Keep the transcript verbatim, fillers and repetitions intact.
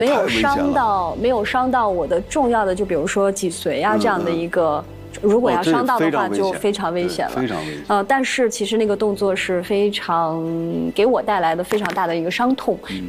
没有伤到没有伤到我的重要的，就比如说脊髓啊这样的一个。如果要伤到的话，就非常危险了， 非常危险。 呃，但是其实那个动作是非常给我带来的非常大的一个伤痛，